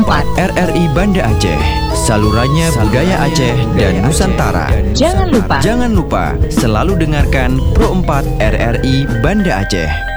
4 RRI Banda Aceh, salurannya budaya Aceh dan Nusantara. Jangan lupa Jangan lupa selalu dengarkan Pro 4 RRI Banda Aceh.